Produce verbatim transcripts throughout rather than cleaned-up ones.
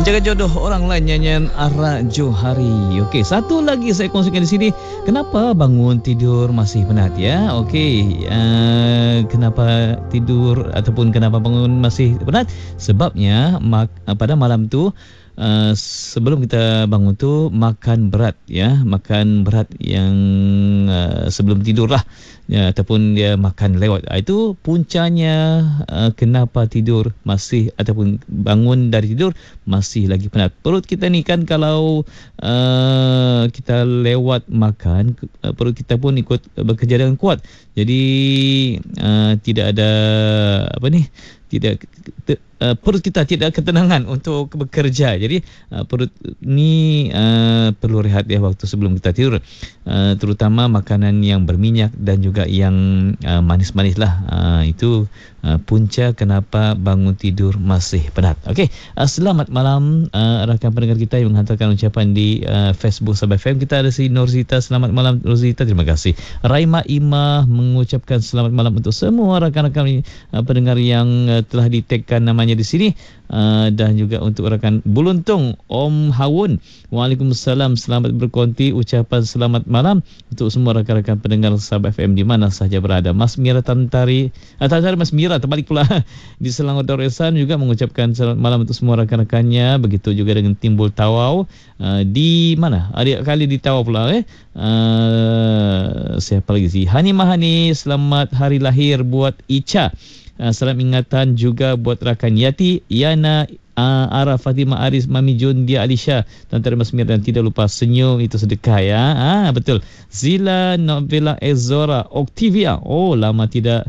Menjaga jodoh orang lain, nyanyian Ara Johari. Okey, satu lagi saya kongsikan di sini. Kenapa bangun tidur masih penat ya? Okey, uh, kenapa tidur ataupun kenapa bangun masih penat? Sebabnya mak, pada malam tu Uh, sebelum kita bangun tu makan berat ya, makan berat yang uh, sebelum tidur lah ya, ataupun dia makan lewat. Uh, itu puncanya uh, kenapa tidur masih ataupun bangun dari tidur masih lagi penat. Perut kita ni kan kalau uh, kita lewat makan, uh, perut kita pun ikut bekerja dengan kuat. Jadi uh, tidak ada apa ni tidak te, uh, perut kita tidak ketenangan untuk bekerja. Jadi uh, perut ni uh, perlu rehat ya waktu sebelum kita tidur, uh, terutama makanan yang berminyak dan juga yang uh, manis-manis lah. Uh, itu uh, punca kenapa bangun tidur masih penat. Okey, uh, selamat malam uh, rakan pendengar kita yang menghantarkan ucapan di uh, Facebook Sabah F M. Kita ada si Norzita. Selamat malam Norzita, terima kasih. Raima Imah mengucapkan selamat malam untuk semua rakan-rakan uh, pendengar yang uh, telah ditagkan namanya di sini, uh, dan juga untuk rakan Buluntung Om Hawun. Waalaikumsalam, selamat berkonti ucapan selamat malam untuk semua rakan-rakan pendengar Sabah F M di mana sahaja berada. Mas Mira Tantari, uh, Tantari Mas Mira terbalik pula di Selangor Darussan juga mengucapkan selamat malam untuk semua rakan-rakannya. Begitu juga dengan Timbul Tawau, uh, di mana? Adik kali di Tawau pula eh. Uh, siapa lagi sih? Hani Mahani, selamat hari lahir buat Ica. Uh, salam ingatan juga buat rakan Yati, Yana, uh, Ara, Fatimah, Aris, Mami Jun, Dia, Alisha, Tantara Masmir, dan tidak lupa senyum itu sedekah ya. Ah, betul. Zila, Novela, Ezora, Octavia. Oh, lama tidak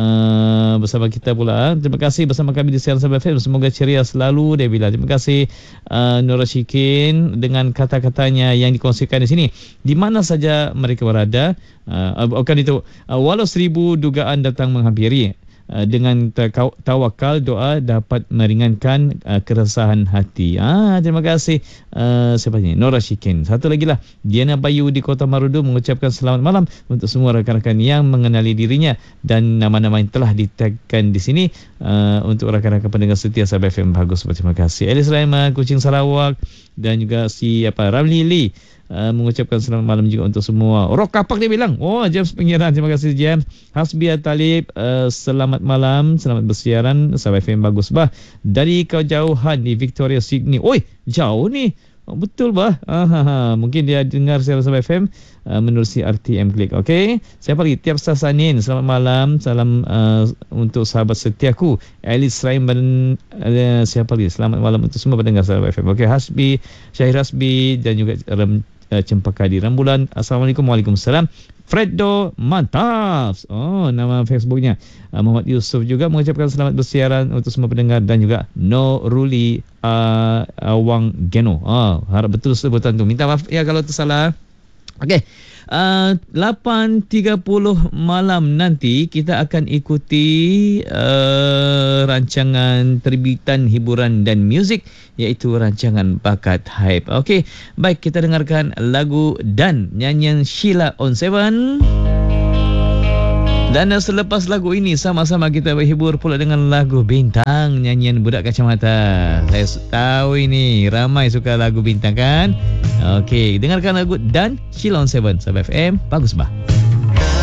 uh, bersama kita pula. Terima kasih bersama kami di Siaran Sabah F M. Semoga ceria selalu, dia bilang. Terima kasih uh, Nora Shikin dengan kata-katanya yang dikongsikan di sini. Di mana saja mereka berada, uh, bukan itu, uh, walau seribu dugaan datang menghampiri, Uh, dengan tawakal doa dapat meringankan uh, keresahan hati. Ah, terima kasih. Uh, siapa ni? Nora Shikin. Satu lagi lah, Diana Bayu di Kota Marudu mengucapkan selamat malam untuk semua rakan-rakan yang mengenali dirinya dan nama-nama yang telah ditagkan di sini, uh, untuk rakan-rakan pendengar setia Sabah F M. Bagus, terima kasih. Elis Rahman, Kuching Sarawak, dan juga si apa Ramli Lee. Uh, mengucapkan selamat malam juga untuk semua. Rock Kapak dia bilang. Oh, James Pengiran. Terima kasih James. Hasbia Talib, uh, selamat malam. Selamat bersiaran. Sabah F M bagus bah. Dari kejauhan di Victoria, Sydney. Oi, jauh ni. Oh, betul bah. Ah, mungkin dia dengar siaran Sabah F M uh, menerusi R T M Klik. Okey. Siapa lagi? Tiap Sasanin. Selamat malam. Salam uh, untuk sahabat setiaku. Alice Raiman. Uh, siapa lagi? Selamat malam untuk semua pendengar Sabah F M. Okey. Hasbi, Syahir Hasbi dan juga Rem Uh, Cempaka di Rembulan. Assalamualaikum. Waalaikumsalam. Fredo mantap. Oh, nama Facebooknya. uh, Muhammad Yusuf juga mengucapkan selamat bersiaran untuk semua pendengar, dan juga No Ruli uh, Awang Geno. Oh, harap betul sebutan tu. Minta maaf ya kalau tersalah. Okey. Uh, lapan tiga puluh malam nanti kita akan ikuti uh, rancangan terbitan hiburan dan muzik, iaitu rancangan Bakat Hype. Okey, baik, kita dengarkan lagu dan nyanyian Sheila on Seven. Dan selepas lagu ini sama-sama kita berhibur pula dengan lagu Bintang, nyanyian Budak Kacamata. Saya tahu ini ramai suka lagu Bintang kan? Okey, dengarkan lagu dan Sheila on Seven. Sabah F M, bagus bah.